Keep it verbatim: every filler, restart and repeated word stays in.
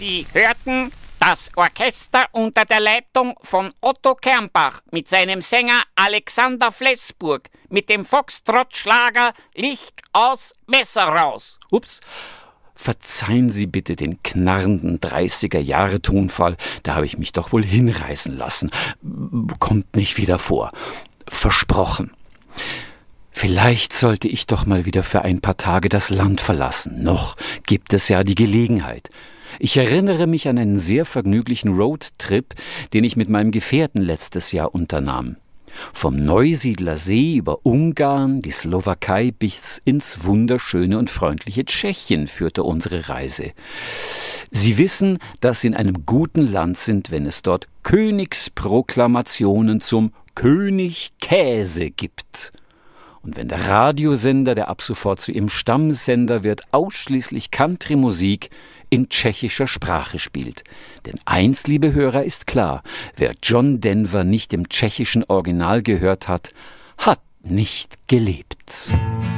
Sie hörten das Orchester unter der Leitung von Otto Kernbach mit seinem Sänger Alexander Flessburg mit dem Foxtrott-Schlager Licht aus, Messer raus. Ups. Verzeihen Sie bitte den knarrenden dreißiger-Jahre-Tonfall, da habe ich mich doch wohl hinreißen lassen. Kommt nicht wieder vor. Versprochen. Vielleicht sollte ich doch mal wieder für ein paar Tage das Land verlassen. Noch gibt es ja die Gelegenheit. Ich erinnere mich an einen sehr vergnüglichen Roadtrip, den ich mit meinem Gefährten letztes Jahr unternahm. Vom Neusiedler See über Ungarn, die Slowakei bis ins wunderschöne und freundliche Tschechien führte unsere Reise. Sie wissen, dass Sie in einem guten Land sind, wenn es dort Königsproklamationen zum König Käse gibt. Und wenn der Radiosender, der ab sofort zu Ihrem Stammsender wird, ausschließlich Country-Musik in tschechischer Sprache spielt. Denn eins, liebe Hörer, ist klar: Wer John Denver nicht im tschechischen Original gehört hat, hat nicht gelebt.